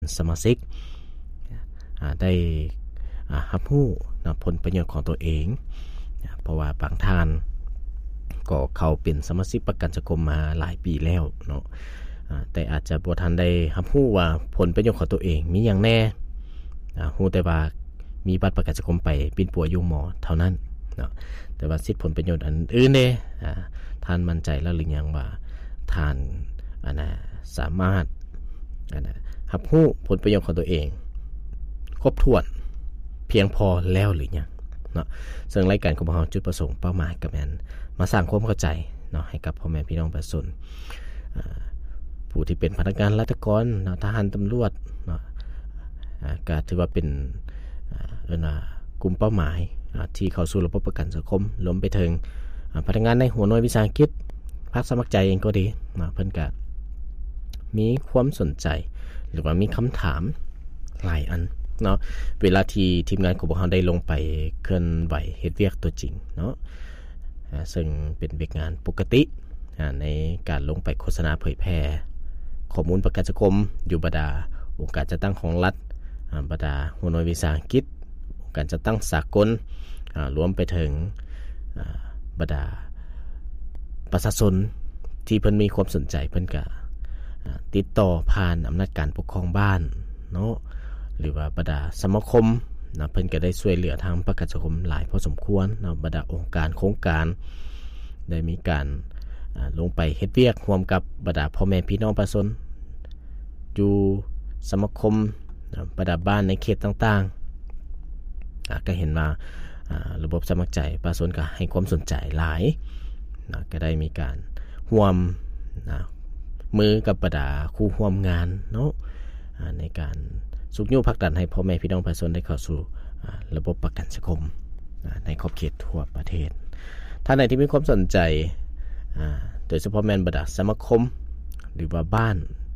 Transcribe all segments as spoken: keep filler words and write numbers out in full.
สมาชิกได้รับรู้ผลประโยชน์ของตัวเองเพราะว่าบางท่านก็เข้าเป็นสมาชิกประกันสังคมมาหลายปีแล้วเนาะแต่อาจจะบ่ทันได้รับรู้ว่าผลประโยชน์ของตัวเองมีอย่างแน่รู้แต่ว่ามีบัตรประกันสังคมไปปิ่นปัวอยู่หมอเท่านั้นเนาะแต่ว่าสิทธิผลประโยชน์อันอื่นเด้ท่านมั่นใจแล้วหรือยังว่าท่านอันน่ะสามารถอันน่ะรับรู้ผลประโยชน์ของตัวเองครบถ้วนเพียงพอแล้วหรือยังเนาะซึ่งรายการของเราจุดประสงค์เป้าหมายก็แม่นมาสร้างความเข้าใจเนาะให้กับพ่อแม่พี่น้องประชาชนผู้ที่เป็นพนักงานราชการเนาะทหารตำรวจเนาะก็ถือว่าเป็นเอ่อกลุ่มเป้าหมายที่เข้าสู่ระบบประกันสังคมรวมไปถึงพนักงานในหัวหน่วยวิสาหกิจภาคสมัครใจเองก็ดีเนาะเพิ่นก็มีความสนใจหรือว่ามีคำถามหลายอันเนาะเวลาที่ทีมงานของพวกเราได้ลงไปเคลื่อนไหวเฮ็ดเวียกตัวจริงเนาะซึ่งเป็นเวียกงานปกติในการลงไปโฆษณาเผยแพร่ข้อมูลประกันสังคมอยู่บรรดาองค์การจัดตั้งของรัฐบรรดาหัวหน่วยวิสาหกิจองค์การจัดตั้งสากลรวมไปถึงบรรดาประชาชนที่เพิ่นมีความสนใจเพิ่นก็ติดต่อผ่านอำนาจการปกครองบ้านเนาะหรือว่าบรรดาสมาคมนะเพิ่นก็ได้ช่วยเหลือทางประกันสังคมหลายพอสมควรเนาะบรรดาองค์การโครงการได้มีการลงไปเฮ็ดเวียกร่วมกับบรรดาพ่อแม่พี่น้องประชาชนอยู่สมาคมบรรดาบ้านในเขตต่างๆก็เห็นว่าระบบสมัครใจประชาชนก็ให้ความสนใจหลายนะก็ได้มีการร่วมนะมือกับบรรดาคู่ร่วมงานเนาะในการสุขยุผลักดันให้พ่อแม่พี่น้องประชาชนได้เข้าสู่ระบบประกันสังคมในขอบเขตทั่วประเทศท่านใดที่มีความสนใจโดยเฉพาะแม่นบรรดาสมาคมหรือว่าบ้าน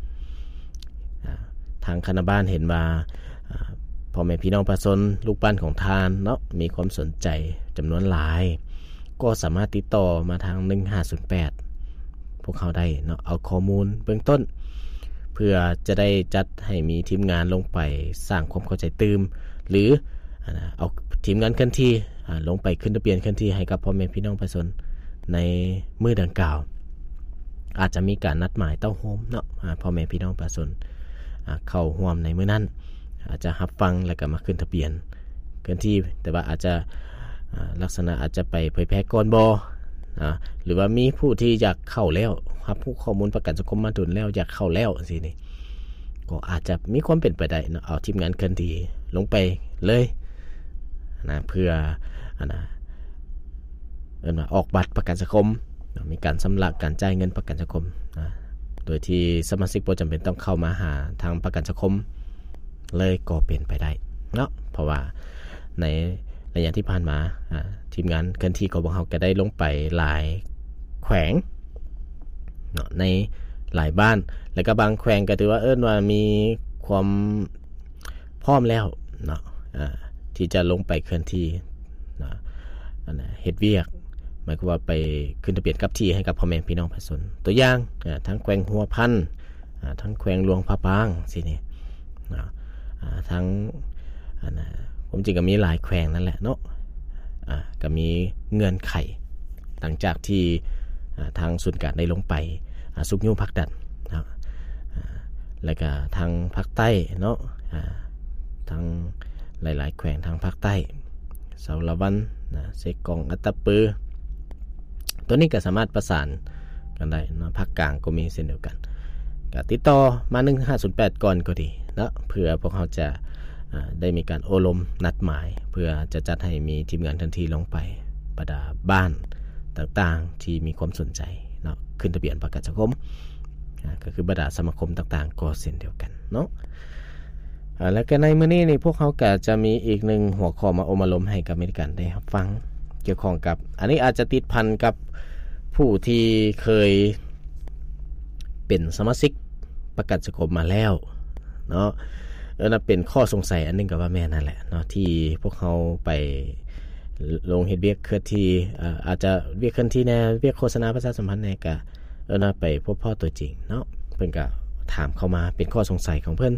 ทางคณะบ้านเห็นว่าพ่อแม่พี่น้องประชาชนลูกบ้านของทานเนาะมีความสนใจจำนวนหลายก็สามารถติดต่อมาทางหนึ่งห้าศูนย์แปดพวกเขาได้เนาะเอาข้อมูลเบื้องต้นเพื่อจะได้จัดให้มีทีมงานลงไปสร้างความเข้าใจตื่มหรือเอาทีมงานเคลื่อนที่ลงไปขึ้นทะเบียนเคลื่อนที่ให้กับพ่อแม่พี่น้องประชาชนในมื้อดังกล่าวอาจจะมีการนัดหมายเต้าโฮมเนาะพ่อแม่พี่น้องประชาชนเข้าร่วมในมื้อนั้นอาจจะรับฟังแล้วก็มาขึ้นทะเบียนเคลื่อนที่แต่ว่าอาจจะลักษณะอาจจะไปเผยแพร่ก่อนบ่หรือว่ามีผู้ที่อยากเข้าแล้วครับผู้ข้อมูลประกันสังคมมาถึงแล้วอยากเข้าแล้วสินี่ก็อาจจะมีความเป็นไปได้นะเอาทีมงานเคลื่อนที่ลงไปเลยนะเพื่อนะเอิ้นว่าออกบัตรประกันสังคมมีการชำระการจ่ายเงินประกันสังคมนะโดยที่สมาชิกบ่จำเป็นต้องเข้ามาหาทางประกันสังคมเลยก็เป็นไปได้เนาะเพราะว่าในระยะที่ผ่านมาทีมงานเคลื่อนที่ของพวกเราก็ได้ลงไปหลายแขวงเนาะในหลายบ้านแล้วก็บางแขวงก็ถือว่าเอิ้นว่ามีความพร้อมแล้วเนาะที่จะลงไปเคลื่อนที่นะอันน่ะเฮ็ดเวียกหมายความว่าไปขึ้นทะเบียนกับที่ให้กับพ่อแม่พี่น้องประชาชนตัวอย่างทั้งแขวงหัวพันทั้งแขวงหลวงพระบางสินี่นะทั้งอันน่ะผมจริงก็มีหลายแขวงนั่นแหละเนาะอ่าก็มีเงื่อนไขหลังจากที่ทางศูนย์การได้ลงไปสุขยุผลักดันนะแล้วก็ทางภาคใต้เนาะทางหลายๆแขวงทางภาคใต้เสาละวันนะเซกองอัตตปือตัวนี้ก็สามารถประสานกันได้นะภาคกลางก็มีเช่นเดียวกันก็ติดต่อมาหนึ่งห้าศูนย์แปดก่อนก็ดีเนาะเพื่อพวกเขาจะได้มีการโอลมนัดหมายเพื่อจะจัดให้มีทีมงานทันทีลงไปบรรดาบ้านต่างๆที่มีความสนใจเนาะขึ้นทะเบียนประกันสังคมก็คือบรรดาสมาคมต่างๆก็เช่นเดียวกันเนาะแล้วก็ในมื้อนี้นี่พวกเขาก็จะมีอีกหนึ่งหัวข้อมาอบรมให้กับอเมริกันได้รับฟังเกี่ยวข้องกับอันนี้อาจจะติดพันกับผู้ที่เคยเป็นสมาชิกประกันสังคมมาแล้วเนาะเออน่ะเป็นข้อสงสัยอันนึงก็ว่าแม่นั่นแหละเนาะที่พวกเขาไปลงเฮ็ดเวียกเคลื่อนที่อ่าอาจจะเวียกเคลื่อนที่แน่เวียกโฆษณาประชาสัมพันธ์แน่ก็เออน่ะไปพบพ่อตัวจริงเนาะเพิ่นก็ถามเข้ามาเป็นข้อสงสัยของเพิ่น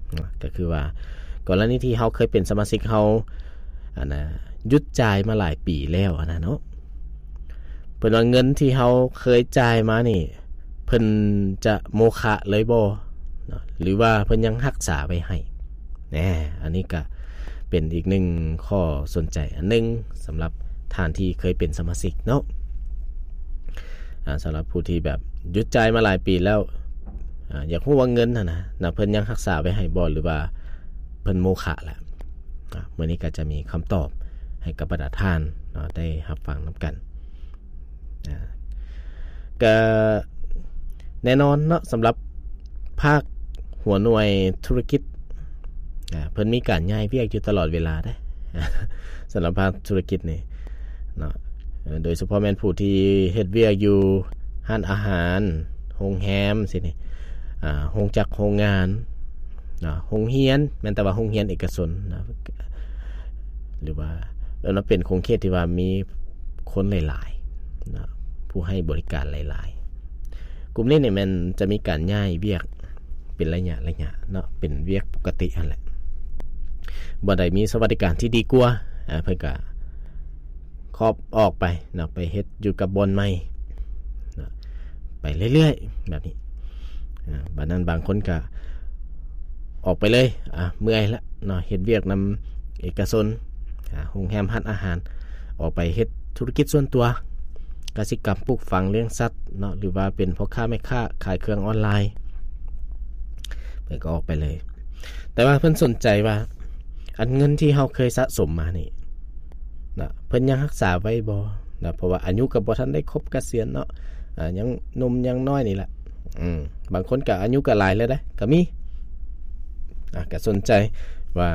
ก็คือว่ากรณีที่เฮาเคยเป็นสมาชิกเฮาอันน่ะหยุดจ่ายมาหลายปีแล้วอันน่ะเนาะเพิ่นว่าเงินที่เฮาเคยจ่ายมานี่เพิ่นจะโมฆะเลยบ่เนาะหรือว่าเพิ่นยังรักษาไว้ให้แหน่อันนี้ก็เป็นอีกหนึ่งข้อสนใจอันนึงสำหรับท่านที่เคยเป็นสมาชิกเนาะอ่าสำหรับผู้ที่แบบหยุดจ่ายมาหลายปีแล้วอ่าอยากรู้ว่าเงินน่ะนะน่ะเพิ่นยังรักษาไว้ให้บ่หรือว่าเพิ่นโมฆะล่ะอ่ามื้อนี้ก็จะมีคำตอบให้กับบรรดาท่านเนาะได้รับฟังนํากันอ่าก็แน่นอนเนาะสำหรับภาคหัวหน่วยธุรกิจอ่าเพิ่นมีการย้ายเวียกอยู่ตลอดเวลาเด้ สำหรับภาคธุรกิจนี่เนาะโดยเฉพาะแม่นผู้ที่เฮ็ดเวียกอยู่ร้านอาหารโรงแรมสินี่อ่าโรงจักรโรงงานเนาะโรงเรียนแม่นแต่ว่าโรงเรียนเอกชนนะหรือว่าแล้วเนาะเป็นโครงเขตที่ว่ามีคนหลายๆเนาะผู้ให้บริการหลายๆกลุ่มนี้นี่มันจะมีการย้ายเวียกเป็นระยะระยะเนาะเป็นเวียกปกตินั่นแหละบ่ได้มีสวัสดิการที่ดีกว่าอ่าเพิ่นก็ครอบออกไปเนาะไปเฮ็ดอยู่กับบอนใหม่เนาะไปเรื่อยๆแบบนี้อ่าบัดนั้นบางคนก็ออกไปเลยอ่าเมื่อยละเนาะเฮ็ดเวียกนำเอกชนอ่าโรงแรมร้านอาหารออกไปเฮ็ดธุรกิจส่วนตัวกสิกรรมปลูกฝังเลี้ยงสัตว์เนาะหรือว่าเป็นพ่อค้าแม่ค้าขายเครื่องออนไลน์เพิ่นก็ออกไปเลยแต่ว่าเพิ่นสนใจว่าอันเงินที่เฮาเคยสะสมมานี่นะเพิ่นยังรักษาไว้บ่นะเพราะว่าอายุก็บ่ทันได้ครบเกษียณเนาะอ่ายังหนุ่มยังน้อยนี่แหละอืมบางคนก็อายุก็หลายแล้วเด้ก็มีอ่ะก็สนใจว่า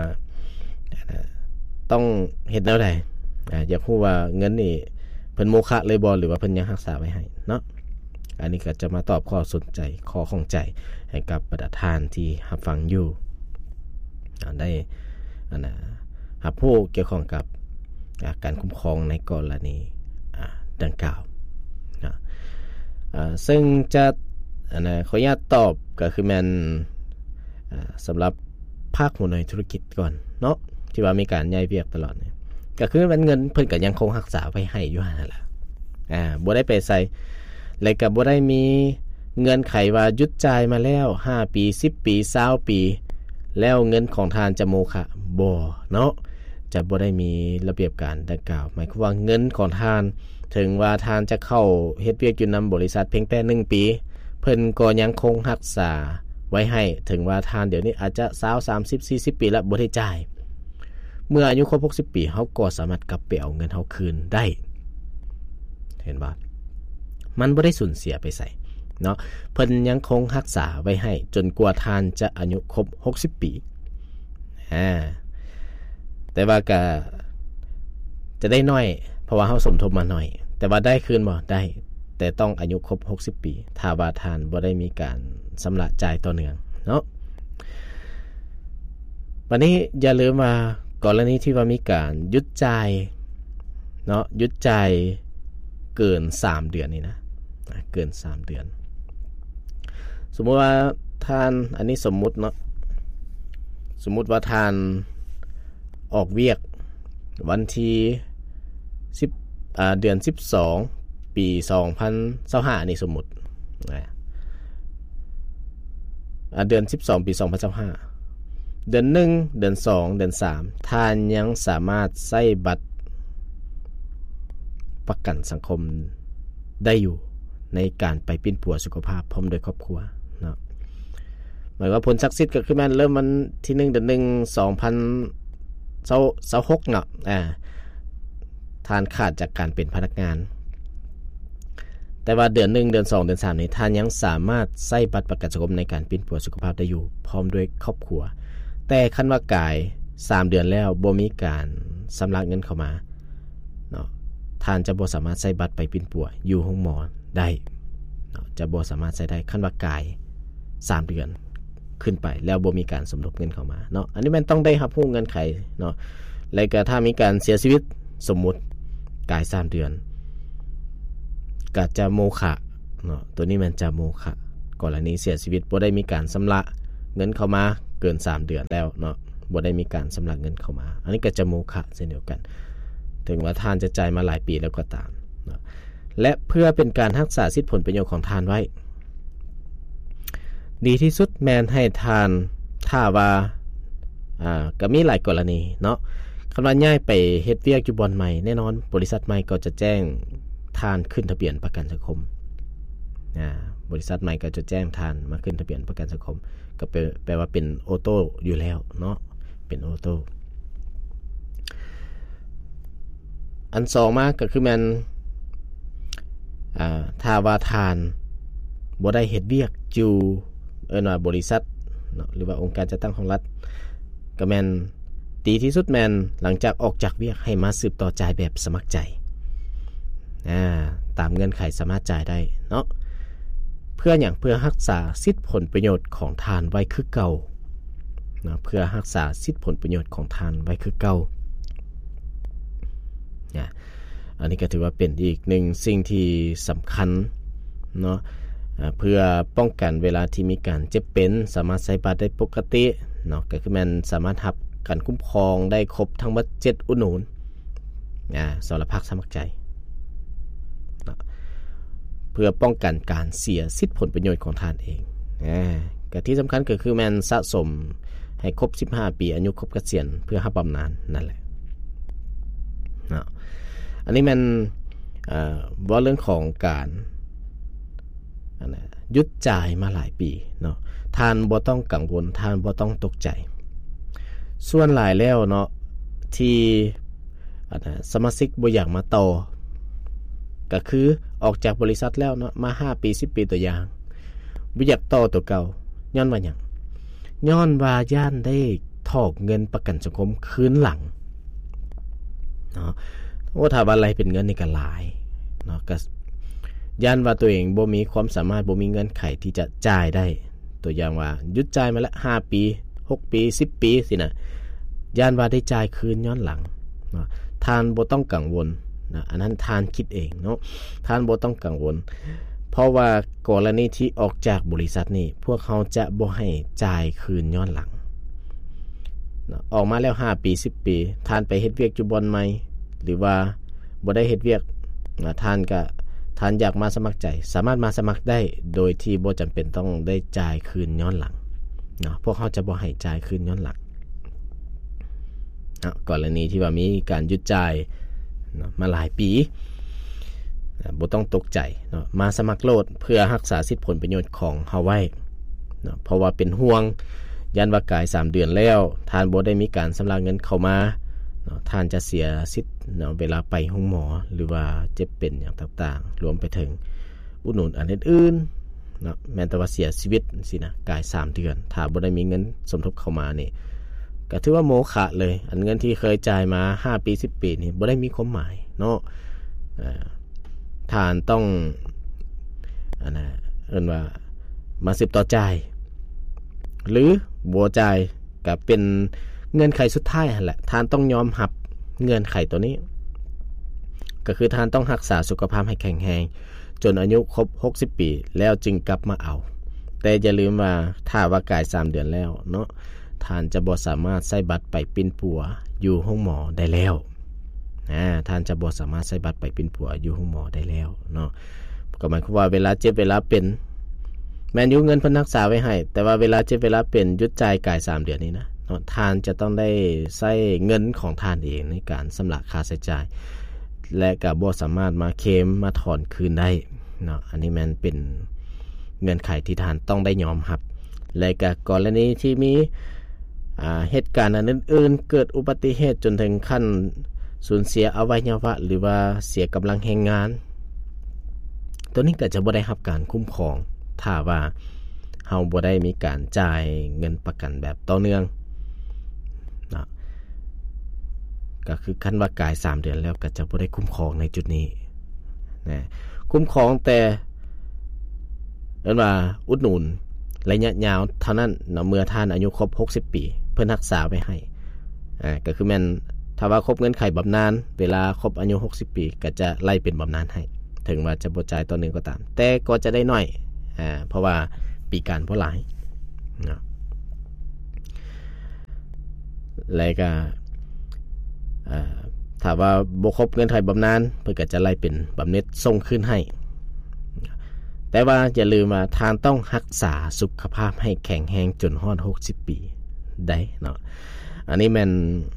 ต้องเฮ็ดแนวใดอ่าอยากรู้ว่าเงินนี่เพิ่นโมฆะเลยบ่หรือว่าเพิ่นยังรักษาไว้ให้เนาะอันนี้ก็จะมาตอบข้อสนใจข้อข้องใจให้กับบรรดาท่านที่รับฟังอยู่อ่าได้อันน่ะรับรู้เกี่ยวข้องกับการคุ้มครองในกรณีอ่าดังกล่าวนะอ่าซึ่งจะอันน่ะขออนุญาตตอบก็คือแม่นอ่าสำหรับภาคหัวหน่วยธุรกิจก่อนเนาะที่ว่ามีการย้ายเวียกตลอดนี่ก็คือมันเงินเพิ่นก็ยังคงรักษาไว้ให้อยู่นั่นแหละอ่าบ่ได้ไปใส่แล้วก็บ่ได้มีเงื่อนไขว่าหยุดจ่ายมาแล้วห้าปีสิบปียี่สิบปีแล้วเงินของทานจะโมฆะบ่เนาะจะบ่ได้มีระเบียบการดังกล่าวหมายความว่าเงินของทานถึงว่าทานจะเข้าเฮ็ดเวียกอยู่นำบริษัทเพียงแต่หนึ่งปีเพิ่นก็ยังคงรักษาไว้ให้ถึงว่าทานเดี๋ยวนี้อาจจะยี่สิบ สามสิบ สี่สิบปีแล้วบ่ได้จ่ายเมื่ออายุครบหกสิบปีเฮาก็สามารถกลับไปเอาเงินเฮาคืนได้เห็นบ่มันบ่ได้สูญเสียไปไสเนาะเพิ่นยังคงรักษาไว้ให้จนกว่าทานจะอายุครบหกสิบปีอ่าแต่ว่าก็จะได้น้อยเพราะว่าเฮาสมทบมาน้อยแต่ว่าได้คืนบ่ได้แต่ต้องอายุครบหกสิบปีถ้าว่าทานบ่ได้มีการชำระจ่ายต่อเนื่องเนาะวันนี้อย่าลืมว่ากรณีที่ว่ามีการหยุดจ่ายเนาะหยุดจ่ายเกินสามเดือนนี่นะเกินสามเดือนสมมุติว่าท่านอันนี้สมมุติเนาะสมมุติว่าท่านออกเวียกวันที่สิบอ่าเดือนสิบสองปีสองพันยี่สิบห้านี่สมมุตินะอ่าเดือนสิบสองปีสองพันยี่สิบห้าเดือนหนึ่งเดือนสองเดือนสามท่านยังสามารถใช้บัตรประกันสังคมได้อยู่ในการไปปิ้นปัวสุขภาพพร้อมด้วยครอบครัวเนาะหมายว่าผลศักดิ์สิทธิ์ก็คือมันเริ่มวันที่หนึ่งเดือนหนึ่ง สองพันยี่สิบหกเนาะอ่าท่านขาดจากการเป็นพนักงานแต่ว่าเดือนหนึ่งเดือนสองเดือนสามนี่ท่านยังสามารถใช้บัตรประกันสังคมในการปิ้นปัวสุขภาพได้อยู่พร้อมด้วยครอบครัวแต่คันว่ากายสามเดือนแล้วบ่มีการชำระเงินเข้ามาเนาะท่านจะบ่สามารถใช้บัตรไปปิ้นปัวอยู่ห้องหมอได้เนาะจะบ่สามารถใช้ได้คันว่ากายสามเดือนขึ้นไปแล้วบ่มีการสมทบเงินเข้ามาเนาะอันนี้มันต้องได้รับรู้เงื่อนไขเนาะแล้วก็ถ้ามีการเสียชีวิตสมมุติกายสามเดือนก็จะโมฆะเนาะตัวนี้มันจะโมฆะกรณีเสียชีวิตบ่ได้มีการชำระเงินเข้ามาเกินสามเดือนแล้วเนาะบ่ได้มีการชำระเงินเข้ามาอันนี้ก็จะโมฆะเช่นเดียวกันถึงว่าทานจะจ่ายมาหลายปีแล้วก็ตามเนาะและเพื่อเป็นการรักษาสิทธิผลประโยชน์ของทานไว้ดีที่สุดแม่นให้ทานถ้าว่าอ่าก็มีหลายกรณีเนาะคันว่าย้ายไปเฮ็ดเวียกอยู่บ่อนใหม่แน่นอนบริษัทใหม่ก็จะแจ้งทานขึ้นทะเบียนประกันสังคมอ่าบริษัทใหม่ก็จะแจ้งทานมาขึ้นทะเบียนประกันสังคมก็แปลว่าเป็นออโต้อยู่แล้วเนาะเป็นออโต้อันสองมาก็คือมันอ่าถ้าว่าทานบ่ได้เฮ็ดเวียกอยู่เอิ้นว่าบริษัทเนาะหรือว่าองค์การจัดตั้งของรัฐก็แม่นดีที่สุดแม่นหลังจากออกจากเวียกให้มาสืบต่อจ่ายแบบสมัครใจอ่าตามเงื่อนไขสามารถจ่ายได้เนาะเพื่ออย่างเพื่อรักษาสิทธิผลประโยชน์ของทานไว้คือเก่านะเพื่อรักษาสิทธิผลประโยชน์ของทานไว้คือเก่านะอันนี้ก็ถือว่าเป็นอีกหนึ่งสิ่งที่สำคัญเนาะเพื่อป้องกันเวลาที่มีการเจ็บเป็นสามารถใช้บัตรได้ปกติเนาะก็คือมันสามารถรับการคุ้มครองได้ครบทั้งหมดเจ็ดอุดหนุนนะสำหรับภาคสมัครใจนะเพื่อป้องกันการเสียสิทธิผลประโยชน์ของทานเองนะก็ที่สำคัญก็คือมันสะสมให้ครบสิบห้าปีอายุครบเกษียณเพื่อรับบำนาญนั่นแหละนะอันนี้มันเอ่อว่าเรื่องของการหยุดจ่ายมาหลายปีเนาะทานบ่ต้องกังวลทานบ่ต้องตกใจส่วนหลายแล้วเนาะที่สมาชิกบ่อยากมาต่อก็คือออกจากบริษัทแล้วเนาะมาห้าปีสิบปีตัวอย่างบ่อยากต่อตัวเก่าย้อนว่าหยังย้อนว่าย่านได้ถอกเงินประกันสังคมคืนหลังเนาะโอ้ถ้าว่าอะไรเป็นเงินนี่ก็หลายเนาะก็ย่านว่าตัวเองบ่มีความสามารถบ่มีเงินไขที่จะจ่ายได้ตัวอย่างว่าหยุดจ่ายมาละห้าปีหกปีสิบปีสินะย่านว่าได้จ่ายคืนย้อนหลังเนาะทานบ่ต้องกังวลนะอันนั้นทานคิดเองเนาะทานบ่ต้องกังวลเพราะว่ากรณีที่ออกจากบริษัทนี่พวกเขาจะบ่ให้จ่ายคืนย้อนหลังนะออกมาแล้วห้าปีสิบปีทานไปเฮ็ดเวียกอยู่บ่อนใหม่หรือว่าบ่ได้เฮ็ดเวียกนะทานก็ทานอยากมาสมัครใจสามารถมาสมัครได้โดยที่บ่จำเป็นต้องได้จ่ายคืนย้อนหลังเนาะพวกเขาจะบ่ให้จ่ายคืนย้อนหลังเนาะกรณีที่ว่ามีการหยุดจ่ายเนาะมาหลายปีนะบ่ต้องตกใจเนาะมาสมัครโลดเพื่อรักษาสิทธิผลประโยชน์ของเฮาไว้เนาะเพราะว่าเป็นห่วงยันว่ากายสามเดือนแล้วทานบ่ได้มีการชำระเงินเข้ามาท่านจะเสียสิทธิ์เวลาไปห้องหมอหรือว่าเจ็บเป็นอย่างต่างๆรวมไปถึงอุดหนุนอันอื่นๆเนาะแม้แต่ว่าเสียชีวิตสินะกายสามเดือนถ้าบ่ได้มีเงินสมทบเข้ามานี่ก็ถือว่าโมฆะเลยอันเงินที่เคยจ่ายมาห้าปีสิบปีนี่บ่ได้มีความหมายเนาะเอ่อทานต้องอันน่ะเอิ้นว่ามาสืบต่อจ่ายหรือบ่จ่ายก็เป็นเงื่อนไขสุดท้ายหั่นแหละทานต้องยอมรับเงื่อนไขตัวนี้ก็คือทานต้องรักษาสุขภาพให้แข็งแรงจนอายุครบหกสิบปีแล้วจึงกลับมาเอาแต่อย่าลืมว่าถ้าว่ากายสามเดือนแล้วเนาะทานจะบ่สามารถใช้บัตรไปปิ้นปัวอยู่ห้องหมอได้แล้วอ่าทานจะบ่สามารถใช้บัตรไปปิ้นปัวอยู่ห้องหมอได้แล้วเนาะก็หมายความว่าเวลาเจ็บเวลาเป็นแม่นอยู่เงินเพิ่นรักษาไว้ให้แต่ว่าเวลาเจ็บเวลาเป็นหยุดจ่ายกายสามเดือนนี้นะทานจะต้องได้ใช้เงินของทานเองในการชำระค่าใช้จ่ายและก็บ่สามารถมาเคลมมาถอนคืนได้เนาะอันนี้มันเป็นเงื่อนไขที่ทานต้องได้ยอมรับและก็กรณีที่มีอ่าเหตุการณ์อันอื่นๆเกิดอุบัติเหตุจนถึงขั้นสูญเสียอวัยวะหรือว่าเสียกำลังแรงงานตัวนี้ก็จะบ่ได้รับการคุ้มครองถ้าว่าเฮาบ่ได้มีการจ่ายเงินประกันแบบต่อเนื่องนะก็คือคันว่ากายสามเดือนแล้วก็จะบ่ได้คุ้มครองในจุดนี้นะคุ้มครองแต่เอิ้นว่าอุดหนุนระยะยาวเท่านั้นเนาะเมื่อท่านอายุครบหกสิบปีเพิ่นรักษาไว้ให้อ่าก็คือแม่นถ้าว่าครบเงื่อนไขบำนาญเวลาครบอายุหกสิบปีก็จะไล่เป็นบำนาญให้ถึงว่าจะบ่จ่ายต่อเนื่องก็ตามแต่ก็จะได้น้อยอ่าเพราะว่าปีการบ่หลายเนาะแล้วก็อ่าถ้าว่าบ่ครบเงินไขบำนาญเพิ่นก็จะไล่เป็นบำเหน็จส่งคืนให้แต่ว่าอย่าลืมว่าทานต้องรักษาสุขภาพให้แข็งแรงจนฮอดหกสิบปีได้เนาะอันนี้แม่น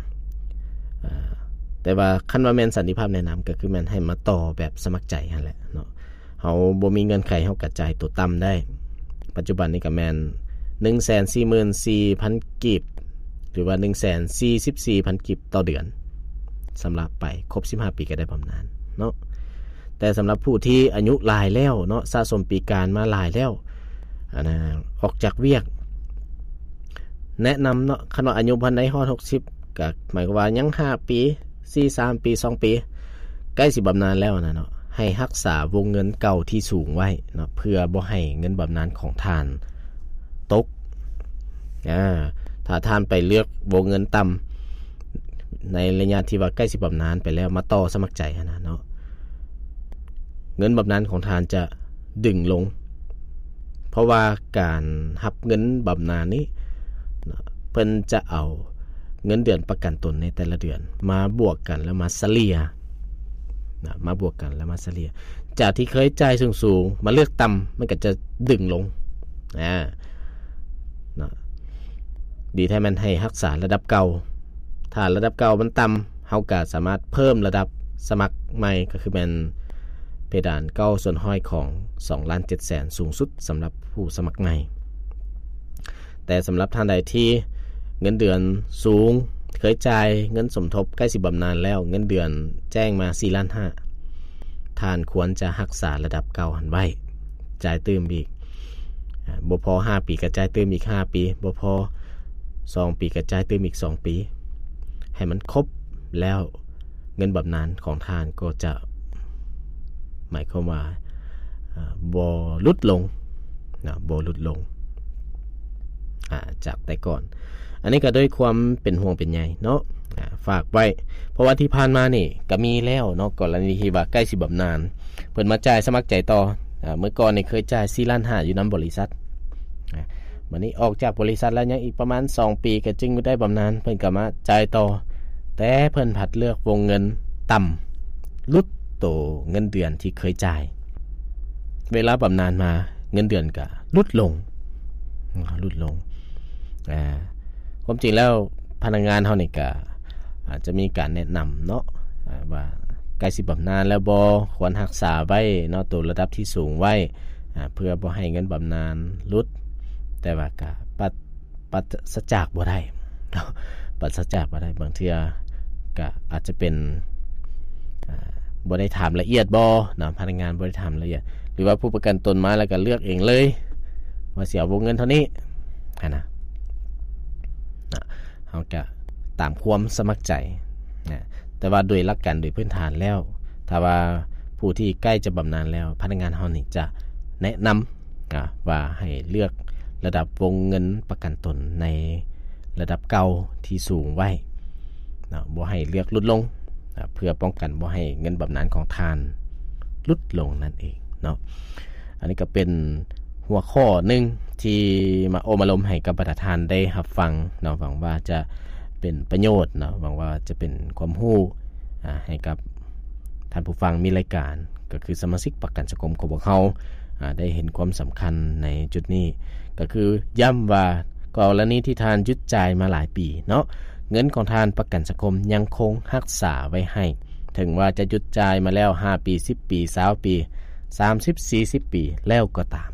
แต่ว่าคันว่าแม่นสันติภาพแนะนำก็คือแม่นให้มาต่อแบบสมัครใจนั่นแหละเนาะเฮาบ่มีเงินไขเฮาก็จ่ายตัวต่ำได้ปัจจุบันนี้ก็แม่น หนึ่งแสนสี่หมื่นสี่พัน กีบหรือว่า หนึ่งแสนสี่สิบสี่พัน กีบต่อเดือนสำหรับไปครบสิบห้าปีก็ได้บำนาญเนาะแต่สำหรับผู้ที่อายุหลายแล้วเนาะสะสมปีการมาหลายแล้วอันน่ะออกจากเวียกแนะนำเนาะคันว่าอายุพันใดฮอดหกสิบก็หมายความว่ายังห้าปีสี่ สามปีสองปีใกล้สิบำนาญแล้วนะเนาะให้รักษาวงเงินเก่าที่สูงไว้เนาะเพื่อบ่ให้เงินบำนาญของท่านตกอ่าถ้าท่านไปเลือกวงเงินต่ำในระยะที่ว่าใกล้สิบำนาญไปแล้วมาต่อสมัครใจนะเนาะเงินบำนาญของท่านจะดึงลงเพราะว่าการรับเงินบำนาญนี้เพิ่นจะเอาเงินเดือนประกันตนในแต่ละเดือนมาบวกกันแล้วมาเฉลี่ยนะมาบวกกันแล้วมาเฉลี่ยจากที่เคยจ่ายสูงๆมาเลือกต่ำมันก็จะดึงลงอ่านะดีแท้มันให้รักษาระดับเก่าถ้าระดับเก่ามันต่ำเฮาก็สามารถเพิ่มระดับสมัครใหม่ก็คือเป็นเพดานเก้าส่วนห้อยของ สองล้านเจ็ดแสน สูงสุดสำหรับผู้สมัครใหม่แต่สำหรับท่านใดที่เงินเดือนสูงเคยจ่ายเงินสมทบใกล้สิบำนาญแล้วเงินเดือนแจ้งมา สี่ล้านห้า ท่านควรจะรักษาระดับเก่าหันไว้จ่ายเติมอีกบ่พอห้าปีก็จ่ายเติมอีกห้าปีบ่พอสองปีก็จ่ายเติมอีกสองปีให้มันครบแล้วเงินบำนาญของท่านก็จะหมายความว่าบ่ลดลงนะบ่ลดลงจากแต่ก่อนอันนี้ก็ด้วยความเป็นห่วงเป็นใยเนาะฝากไว้เพราะว่าที่ผ่านมานี่ก็มีแล้วเนาะกรณีที่ว่าใกล้สิบำนาญเพิ่นมาจ่ายสมัครใจต่อเมื่อก่อนนี่เคยจ่าย สี่ล้านห้า อยู่นำบริษัทวันนี้ออกจากบริษัทแล้วยังอีกประมาณสองปีก็จึงได้บำนาญเพิ่นก็มาจ่ายต่อแต่เพิ่นผัดเลือกวงเงินต่ำลดโตเงินเดือนที่เคยจ่ายเวลาบำนาญมาเงินเดือนก็ลดลงลดลงอ่าความจริงแล้วพนักงานเฮานี่ก็อาจจะมีการแนะนำเนาะว่าใกล้สิบำนาญแล้วบ่ควรรักษาไว้เนาะตัวระดับที่สูงไว้เพื่อบ่ให้เงินบำนาญลดแต่ว่าก็ปัดปัดสจากบ่ได้เนาะปัดสจากบ่ได้บางเทื่อก็อาจจะเป็นอ่าบ่ได้ถามละเอียดบ่เนาะพนักงานบ่ได้ถามละเอียดหรือว่าผู้ประกันตนมาแล้วก็เลือกเองเลยว่าสิเอาวงเงินเท่านี้หั่นน่ะเฮาก็ตามความสมัครใจนะแต่ว่าโดยหลักการโดยพื้นฐานแล้วถ้าว่าผู้ที่ใกล้จะบำนาญแล้วพนักงานเฮานี่จะแนะนำนะว่าให้เลือกระดับวงเงินประกันตนในระดับเก่าที่สูงไว้นะบ่ให้เลือกลดลงนะเพื่อป้องกันบ่ให้เงินบำนาญของทานลดลงนั่นเองเนาะอันนี้ก็เป็นหัวข้อหนึ่งที่มาโอมาลมให้กับประธานได้รับฟังเนาะหวังว่าจะเป็นประโยชน์เนาะหวังว่าจะเป็นความรู้อ่าให้กับท่านผู้ฟังมีรายการก็คือสมาชิกประกันสังคมของพวกเราอ่าได้เห็นความสำคัญในจุดนี้ก็คือย้ำว่ากรณีที่ทานหยุดจ่ายมาหลายปีเนาะเงินของทานประกันสังคมยังคงรักษาไว้ให้ถึงว่าจะหยุดจ่ายมาแล้วห้าปีสิบปียี่สิบปีสามสิบ สี่สิบปีแล้วก็ตาม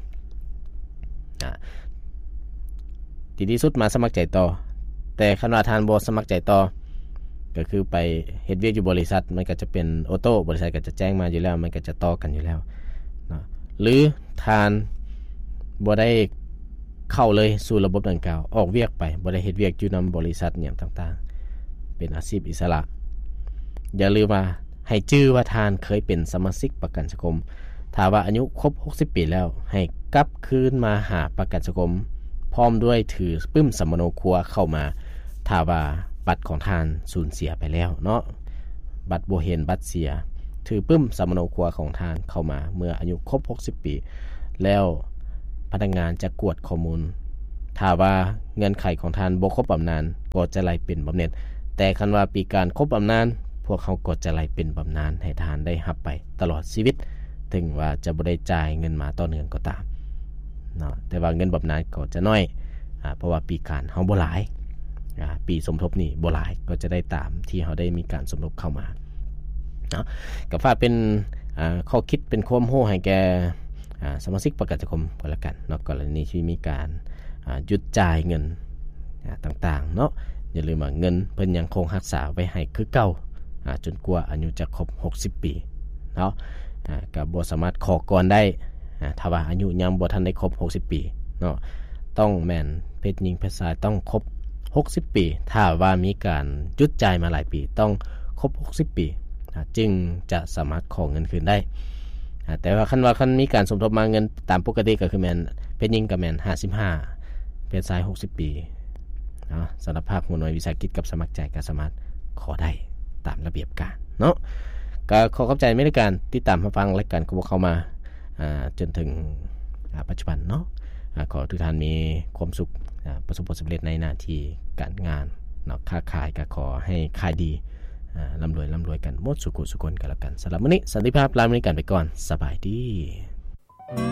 ดีที่สุดมาสมัครใจต่อแต่คันว่าทานบ่สมัครใจต่อก็คือไปเฮ็ดเวียกอยู่บริษัทมันก็จะเป็นออโต้บริษัทก็จะแจ้งมาอยู่แล้วมันก็จะต่อกันอยู่แล้วเนาะหรือทานบ่ได้เข้าเลยสู่ระบบดังกล่าวออกเวียกไปบ่ได้เฮ็ดเวียกอยู่นำบริษัทหยังต่างๆเป็นอาชีพอิสระอย่าลืมว่าให้ชื่อว่าทานเคยเป็นสมาชิกประกันสังคมถ้าว่าอายุครบหกสิบปีแล้วให้กลับคืนมาหาประกันสังคมพร้อมด้วยถือปึ้มสัมมโนครัวเข้ามาถ้าว่าบัตรของทานสูญเสียไปแล้วเนาะบัตรบ่เห็นบัตรเสียถือปึ้มสัมมโนครัวของทานเข้ามาเมื่ออายุครบหกสิบปีแล้วพนักงานจะกวดข้อมูลถ้าว่าเงื่อนไขของท่านบ่ครบบำนาญก็จะไล่เป็นบำเหน็จแต่คันว่าปีการครบบำนาญพวกเขาก็จะไล่เป็นบำนาญให้ทานได้รับไปตลอดชีวิตถึงว่าจะบ่ได้จ่ายเงินมาต่อเนื่องก็ตามเนาะแต่ว่าเงินบำนาญก็จะน้อยอ่าเพราะว่าปีการเฮาบ่หลายอ่าปีสมทบนี่บ่หลายก็จะได้ตามที่เฮาได้มีการสมทบเข้ามาเนาะก็ฝากเป็นอ่าข้อคิดเป็นความรู้ให้แก่อ่าสมาชิกประกันสังคมก็แล้วกันเนาะกรณีที่มีการอ่าหยุดจ่ายเงินอ่าต่างๆเนาะอย่าลืมว่าเงินเพิ่นยังคงรักษาไว้ให้คือเก่าอ่าจนกว่าอายุจะครบหกสิบปีเนาะอ่าก็บ่สามารถขอก่อนได้อ่าถ้าว่าอายุยังบ่ทันได้ครบหกสิบปีเนาะต้องแม่นเพศหญิงเพศชายต้องครบหกสิบปีถ้าว่ามีการหยุดจ่ายมาหลายปีต้องครบหกสิบปีจึงจะสามารถขอเงินคืนได้แต่ว่าคันว่าคันมีการสมทบมาเงินตามปกติก็คือแม่นเพศหญิงก็แม่นห้าสิบห้าเพศชายหกสิบปีเนาะสำหรับภาคหัวหน่วยวิสาหกิจกับสมัครใจก็สามารถขอได้ตามระเบียบการเนาะก็ขอขอบใจในรายการติดตามรับฟังรายการของพวกเขามาจนถึงปัจจุบันเนาะขอทุกท่านมีความสุขประสบผลสำเร็จในหน้าที่การงานเนาะค้าขายก็ขอให้ขายดีร่ำรวยร่ำรวยกันหมดสุขสุขคนกันแล้วกันสำหรับมื้อนี้สันติภาพลาไปกันไปก่อนสบายดี